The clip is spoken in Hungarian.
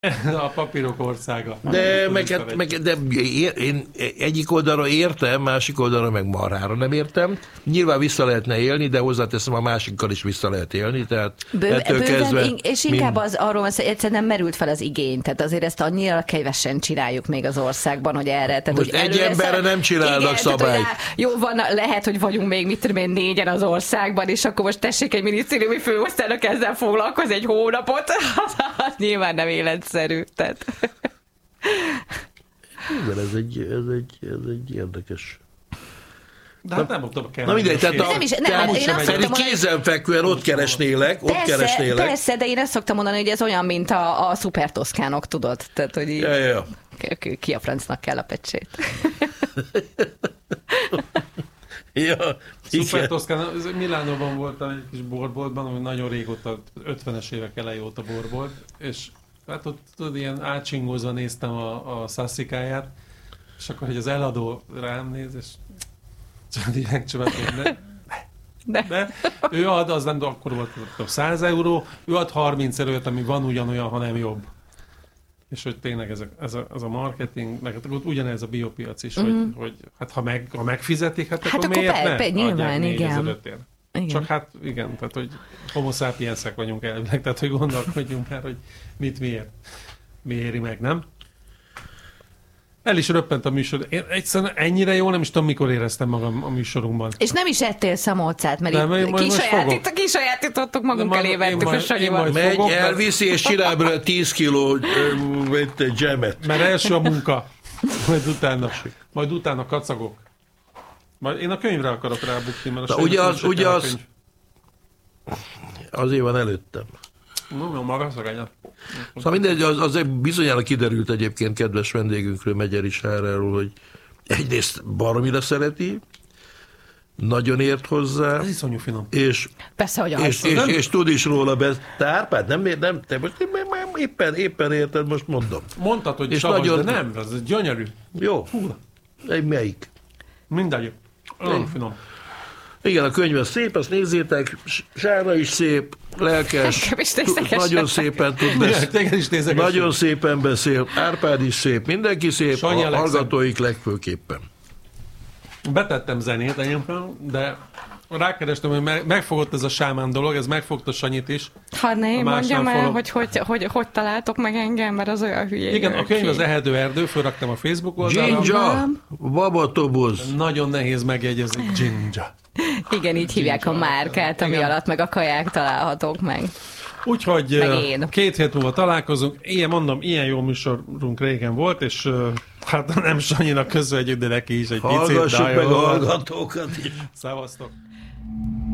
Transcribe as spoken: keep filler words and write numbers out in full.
A papírok országa. De, meg, meg, de én egyik oldalra értem, másik oldalra meg marhára nem értem. Nyilván vissza lehetne élni, de hozzáteszem, a másikkal is vissza lehet élni. Tehát Bő, ettől bőven, kezdve, és inkább mind... az arról, hogy egyszerűen nem merült fel az igény. Tehát azért ezt annyira kevesen csináljuk még az országban, hogy erre. Tehát, most hogy egy emberre szem... nem csinálnak igen, szabályt. Tehát, jó, van, lehet, hogy vagyunk még mit tudom én négyen az országban, és akkor most tessék egy minisztériumi főosztálynak ezzel foglalkozni egy hónapot. Az nyilván nem életszerű. Tehát... Igen, ez egy, ez egy, ez egy érdekes. De hát nem mondtam, kell. Na mindegy, tehát, a, nem is, nem, tehát én azt pedig mondani, kézenfekvően ott keresnélek, ott persze, keresnélek. Persze, de én ezt szoktam mondani, hogy ez olyan, mint a, a szupertoszkánok, tudod? Tehát, hogy így, ja, ja. ki, ki a francnak kell a pecsét. Ja, Szuper Toszkán, Milánóban voltam egy kis borboltban, ami nagyon régóta, ötvenes évek elejé óta borbolt, és hát ott tudod, ilyen átsingózva néztem a, a szasszikáját, és akkor, hogy az eladó rám néz, és csak így megcsövetem, de, de. de ő ad, az nem, de akkor volt száz euró, ő ad harminc erőt, ami van ugyanolyan, hanem jobb. És hogy tényleg ez a, ez a, ez a marketing, meg ugyanez a biopiac is, mm. hogy, hogy hát ha, meg, ha megfizetik, hát, hát akkor, akkor miért pe, ne? pe, nyilván, igen. igen. Csak hát igen, tehát hogy homo sapiensek vagyunk elvileg, tehát hogy gondolkodjunk már, hogy mit miért, mi éri meg, nem? El is röppent a műsor. Én egyszerűen ennyire jól nem is tudom, mikor éreztem magam a műsorunkban. És nem is ettél szamócát, mert nem, itt kisajátít, kisajátítottuk magunk elé, vettük a Sanyival. Megy, fogok, elviszi, és csinál belőle tíz kiló dzsemet. Mert első a munka, majd utána, majd utána kacagok. Majd én a könyvre akarok rábukni, mert a Na, ugye az, ugye az, azért van előttem. No, maga szagányat. Szóval mindegy, az, az bizonyára kiderült egyébként kedves vendégünkről, Megyeri Sáráról, hogy egyrészt baromira szereti, nagyon ért hozzá. Ez iszonyú finom. És, Persze, hogy és, és, és, és tud is róla be. Te Árpád, nem, nem, te most éppen, éppen érted, most mondom. Mondtad, hogy és savas, nagyon... de nem, ez gyönyörű. Jó. Hú. Egy melyik? Mindegy. Olyan finom. Igen, a könyv az szép, azt nézzétek, Sára is szép, lelkes, nagyon szépen tud beszélni, nagyon szépen beszél, Árpád is szép, mindenki szép, Sanyi a hallgatóik legfőképpen. Betettem zenét egyébként, de rákerestem, hogy megfogott ez a sámán dolog, ez megfogta Sanyit is. Ha ne, mondjam el, hogy hogy, hogy hogy találtok meg engem, mert az olyan hülye. Igen, a könyv az Ehető erdő, fölraktam a Facebook oldalra. Ginger, babatoboz. Nagyon nehéz megjegyezni, Ginger. Igen, így hívják a márkát, ami alatt meg a kaják találhatók meg. Úgyhogy két hét múlva találkozunk. Ilyen mondom, ilyen jó műsorunk régen volt, és hát nem Sanyinak közvetjük, de neki is egy picit. Hallgassuk meg a hallgatókat is. Szevasztok!